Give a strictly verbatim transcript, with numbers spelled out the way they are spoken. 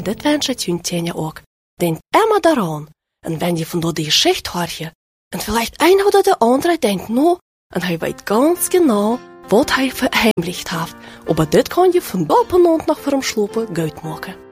dit wens het je ook. Denk immer daran. En wenn je van door die Geschichte hoort je, en vielleicht een oder der andere denkt nou, en hij weet ganz genau, wat hij verheimlicht heeft. Aber dit kan je van bovenop nog voor hem slopen goed maken.